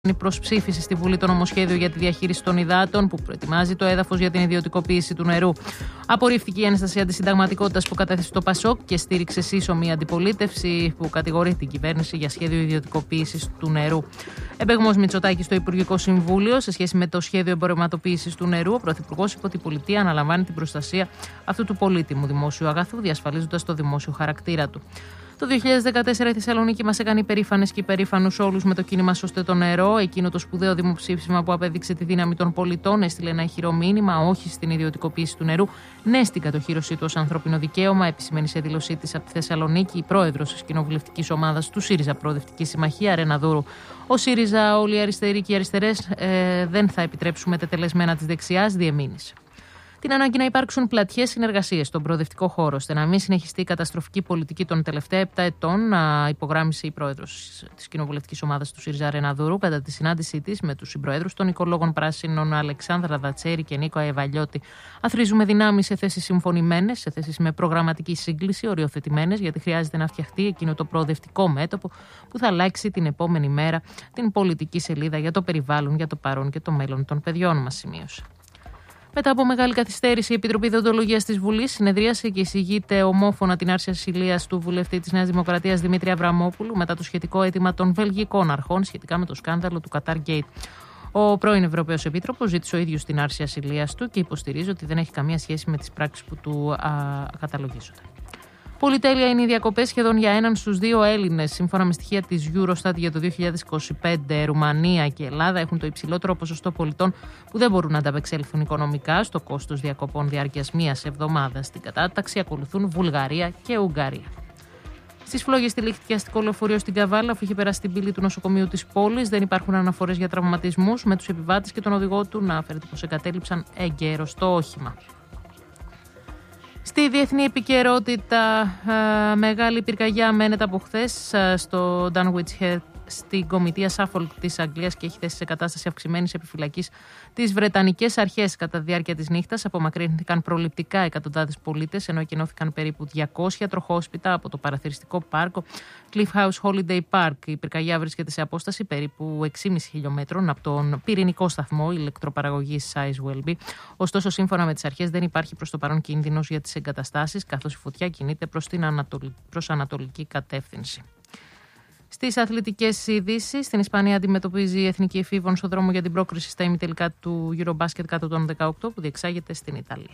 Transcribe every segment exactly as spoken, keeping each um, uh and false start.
Προς ψήφιση στη Βουλή το νομοσχέδιο για τη διαχείριση των υδάτων που προετοιμάζει το έδαφος για την ιδιωτικοποίηση του νερού. Απορρίφθηκε η ένσταση αντισυνταγματικότητας που κατέθεσε το Πασόκ και στήριξε σύσσωμη αντιπολίτευση που κατηγορεί την κυβέρνηση για σχέδιο ιδιωτικοποίησης του νερού. Εμπεγμός Μητσοτάκη στο Υπουργικό Συμβούλιο σε σχέση με το σχέδιο εμπορευματοποίησης του νερού. Ο Πρωθυπουργός είπε ότι η πολιτεία αναλαμβάνει την προστασία αυτού του πολύτιμου δημόσιου αγαθού, διασφαλίζοντας το δημόσιο χαρακτήρα του. Το δύο χιλιάδες δεκατέσσερα η Θεσσαλονίκη μας έκανε υπερήφανες και υπερήφανους όλους με το κίνημα Σώστε το νερό. Εκείνο το σπουδαίο δημοψήφισμα που απέδειξε τη δύναμη των πολιτών έστειλε ένα ηχηρό μήνυμα όχι στην ιδιωτικοποίηση του νερού, ναι στην κατοχήρωσή του ως ανθρώπινο δικαίωμα, επισημαίνει σε δήλωσή της από τη Θεσσαλονίκη η πρόεδρος της κοινοβουλευτικής ομάδας του ΣΥΡΙΖΑ Προοδευτική Συμμαχία, Ρένα Δούρου. Ο ΣΥΡΙΖΑ, όλοι οι αριστεροί και οι αριστερές ε, δεν θα επιτρέψουμε τετελεσμένα της δεξιάς, διεμήνυσε. Την ανάγκη να υπάρξουν πλατιές συνεργασίες στον προοδευτικό χώρο, ώστε να μην συνεχιστεί η καταστροφική πολιτική των τελευταίων επτά ετών, υπογράμμισε η πρόεδρος της κοινοβουλευτικής ομάδας του ΣΥΡΙΖΑ, Ρένα Δούρου, κατά τη συνάντησή της με τους συμπροέδρους των οικολόγων Πράσινων Αλεξάνδρα Δατσέρη και Νίκο Αεβαλιώτη. Αθροίζουμε δυνάμεις σε θέσεις συμφωνημένες, σε θέσεις με προγραμματική σύγκληση, οριοθετημένες, γιατί χρειάζεται να φτιαχτεί εκείνο το προοδευτικό μέτωπο που θα αλλάξει την επόμενη μέρα την πολιτική σελίδα για το περιβάλλον, για το παρόν και το μέλλον των παιδιών μας, σημείωσε. Μετά από μεγάλη καθυστέρηση, η Επιτροπή Δεοντολογίας της Βουλής συνεδρίασε και εισηγείται ομόφωνα την άρση ασυλίας του βουλευτή της Νέας Δημοκρατίας Δημήτρη Αβραμόπουλου μετά το σχετικό αίτημα των βελγικών αρχών σχετικά με το σκάνδαλο του Qatar Gate. Ο πρώην Ευρωπαίος Επίτροπος ζήτησε ο ίδιος την άρση ασυλίας του και υποστηρίζει ότι δεν έχει καμία σχέση με τις πράξεις που του καταλογίζονται. Πολυτέλεια είναι οι διακοπές σχεδόν για έναν στους δύο Έλληνες. Σύμφωνα με στοιχεία της Eurostat για το δύο χιλιάδες είκοσι πέντε, Ρουμανία και Ελλάδα έχουν το υψηλότερο ποσοστό πολιτών που δεν μπορούν να ανταπεξέλθουν οικονομικά στο κόστος διακοπών διάρκειας μίας εβδομάδας. Στην κατάταξη ακολουθούν Βουλγαρία και Ουγγαρία. Στις φλόγες τυλίχθηκε αστικό λεωφορείο στην Καβάλα, αφού είχε περάσει την πύλη του νοσοκομείου της πόλης. Δεν υπάρχουν αναφορές για τραυματισμούς, με τους επιβάτες και τον οδηγό του να φέρεται πως εγκατέλειψαν εγκαίρως το όχημα. Στη διεθνή επικαιρότητα, μεγάλη πυρκαγιά μένεται από χθες στο Dunwich Heath στην κομιτεία Σάφολκ της Αγγλίας και έχει θέσει σε κατάσταση αυξημένης επιφυλακής τις Βρετανικές αρχές. Κατά τη διάρκεια της νύχτας απομακρύνθηκαν προληπτικά εκατοντάδες πολίτες, ενώ εκενώθηκαν περίπου διακόσια τροχόσπιτα από το παραθυριστικό πάρκο Cliff House Holiday Park. Η πυρκαγιά βρίσκεται σε απόσταση περίπου έξι κόμμα πέντε χιλιόμετρων από τον πυρηνικό σταθμό ηλεκτροπαραγωγής Sizewell. Ωστόσο, σύμφωνα με τις αρχές, δεν υπάρχει προς το παρόν κίνδυνος για τις εγκαταστάσεις, καθώς η φωτιά κινείται προς την ανατολ... προς ανατολική κατεύθυνση. Στις αθλητικές ειδήσεις, στην Ισπανία αντιμετωπίζει η εθνική εφήβων στο δρόμο για την πρόκριση στα ημιτελικά του Eurobasket κάτω των δεκαοκτώ που διεξάγεται στην Ιταλία.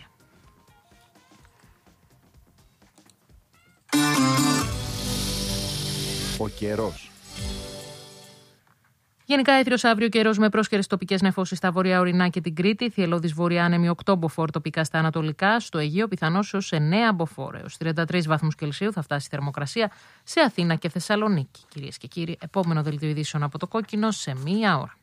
Ο καιρός. Γενικά έθριος αύριο καιρός με πρόσκαιρες τοπικές νεφώσεις στα βορειά ορεινά και την Κρήτη. Θυελλώδης βορειά άνεμη οκτώ μποφόρ τοπικά στα ανατολικά. Στο Αιγαίο πιθανώς έως εννέα μποφόρ. Έως τριάντα τρεις βαθμούς Κελσίου θα φτάσει η θερμοκρασία σε Αθήνα και Θεσσαλονίκη. Κυρίες και κύριοι, επόμενο δελτίο ειδήσεων από το Κόκκινο σε μία ώρα.